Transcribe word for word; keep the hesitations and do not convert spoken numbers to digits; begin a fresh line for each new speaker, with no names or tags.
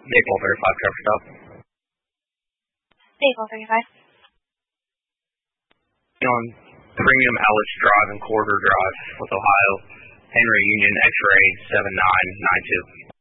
Vehicle thirty-five, traffic stop.
Vehicle thirty-five.
On Premium Outlets Drive and Corridor Drive with Ohio, Henry Union X-ray seven nine nine two.